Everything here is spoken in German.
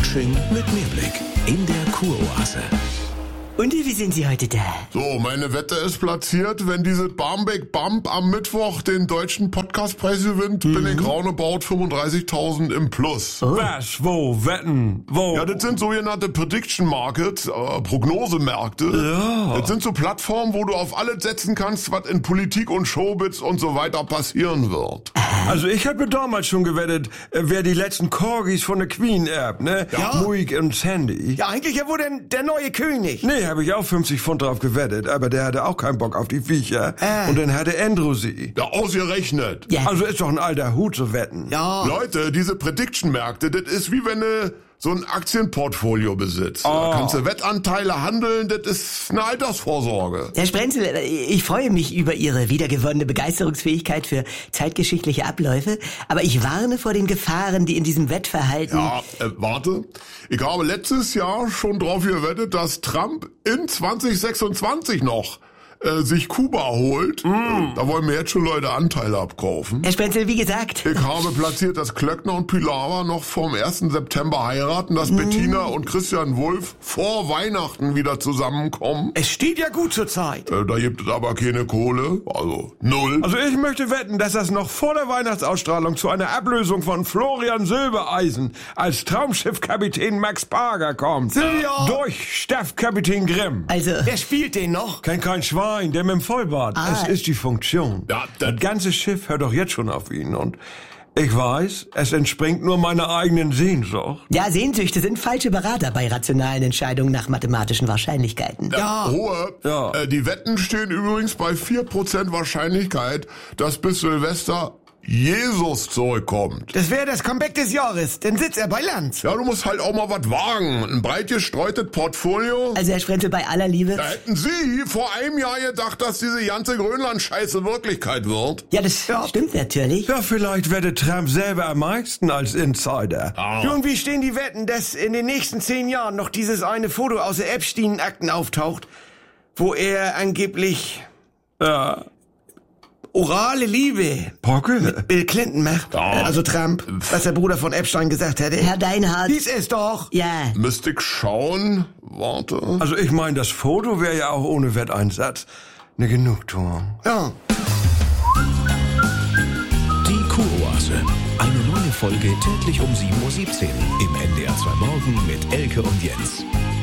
Coaching mit Mehrblick in der Kuroase. Und wie sind Sie heute da? So, meine Wette ist platziert. Wenn diese Barmbek Bump am Mittwoch den deutschen Podcastpreis gewinnt, bin ich roundabout 35.000 im Plus. Oh. Was? Wo? Wetten? Wo? Ja, das sind sogenannte Prediction Markets, Prognosemärkte. Ja. Das sind so Plattformen, wo du auf alles setzen kannst, was in Politik und Showbiz und so weiter passieren wird. Also ich habe damals schon gewettet, wer die letzten Corgis von der Queen erbt, ne? Ja. Muig und Sandy. Ja, eigentlich ja wohl der neue König. Nee, habe ich auch 50 Pfund drauf gewettet, aber der hatte auch keinen Bock auf die Viecher. Und dann hatte Andrew sie. Ja, ausgerechnet. Ja. Also ist doch ein alter Hut zu wetten. Ja. Leute, diese Prediction-Märkte, das ist wie wenn du so ein Aktienportfolio besitzt. Da kannst du Wettanteile handeln, das ist eine Altersvorsorge. Herr Sprenzel, ich freue mich über Ihre wiedergewonnene Begeisterungsfähigkeit für zeitgeschichtliche Abläufe, aber ich warne vor den Gefahren, die in diesem Wettverhalten... Ja, warte. Ich habe letztes Jahr schon drauf gewettet, dass Trump in 2026 noch sich Kuba holt. Da wollen mir jetzt schon Leute Anteile abkaufen. Herr Sprenzel, wie gesagt... Ich habe platziert, dass Klöckner und Pilawa noch vom 1. September heiraten, dass Bettina und Christian Wulff vor Weihnachten wieder zusammenkommen. Es steht ja gut zur Zeit. Da gibt es aber keine Kohle, also 0. Also ich möchte wetten, dass das noch vor der Weihnachtsausstrahlung zu einer Ablösung von Florian Silbereisen als Traumschiffkapitän Max Parger kommt. Silvia! Durch Staffkapitän Grimm. Also... Wer spielt den noch? Kennt kein Schwein, der mit dem Vollbart. Es ist die Funktion. Ja, das ganze Schiff hört doch jetzt schon auf ihn und ich weiß, es entspringt nur meiner eigenen Sehnsucht. Ja, Sehnsüchte sind falsche Berater bei rationalen Entscheidungen nach mathematischen Wahrscheinlichkeiten. Ja. Ruhe. Ja. Die Wetten stehen übrigens bei 4% Wahrscheinlichkeit, dass bis Silvester Jesus zurückkommt. Das wäre das Comeback des Jahres. Dann sitzt er bei Lanz. Ja, du musst halt auch mal was wagen. Ein breit gestreutes Portfolio. Also Herr Sprenzel, bei aller Liebe... Da hätten Sie vor einem Jahr gedacht, dass diese ganze Grönland-Scheiße Wirklichkeit wird. Ja, das stimmt natürlich. Ja, vielleicht wettet Trump selber am meisten als Insider. Und wie stehen die Wetten, dass in den nächsten 10 Jahren noch dieses eine Foto aus der Epstein-Akten auftaucht, wo er angeblich Ja. orale Liebe Pocke? Bill Clinton macht? Also Trump, was der Bruder von Epstein gesagt hätte. Herr Deinhardt... Hieß es doch. Ja, Müsste ich schauen? Warte. Also ich meine, das Foto wäre ja auch ohne Wetteinsatz eine Genugtuung. Ja. Die Kuroase. Eine neue Folge täglich um 7:17 Uhr im NDR 2 Morgen mit Elke und Jens.